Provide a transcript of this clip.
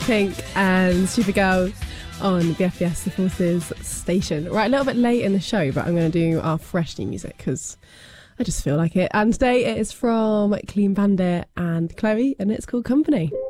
Tink and Supergirl on the FBS The Forces station. Right, a little bit late in the show, but I'm going to do our fresh new music because I just feel like it. And today it is from Clean Bandit and Chloe, and it's called Company.